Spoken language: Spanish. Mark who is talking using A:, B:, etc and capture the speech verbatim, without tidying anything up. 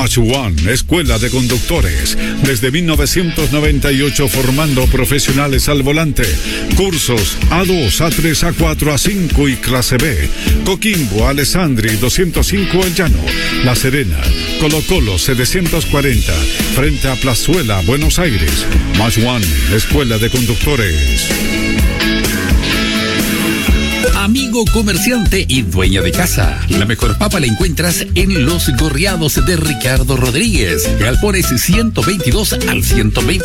A: Match One, Escuela de Conductores. Desde mil novecientos noventa y ocho formando profesionales al volante. Cursos A dos, A tres, A cuatro, A cinco y clase B. Coquimbo, Alessandri, doscientos cinco El Llano. La Serena, Colo Colo, setecientos cuarenta. Frente a Plazuela, Buenos Aires. Match One, Escuela de Conductores.
B: Amigo comerciante y dueño de casa, la mejor papa la encuentras en Los Gorriados de Ricardo Rodríguez. Galpones ciento veintidós al ciento veinte.